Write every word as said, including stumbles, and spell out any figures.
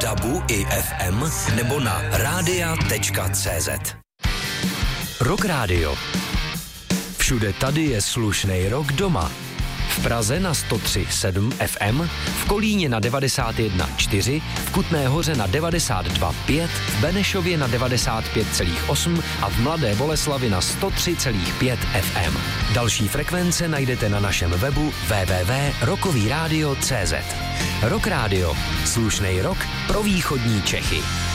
dabu i ef em nebo na rádia tečka cé zet. Rock Radio. Všude tady je slušnej rock doma. V Praze na sto tři sedm ef em, v Kolíně na devadesát jedna čtyři, v Kutné Hoře na devadesát dva pět, v Benešově na devadesát pět celá osm a v Mladé Boleslavi na sto tři celá pět ef em. Další frekvence najdete na našem webu w w w tečka rockový rádio tečka cé zet. Rock Radio. Slušnej rock pro východní Čechy.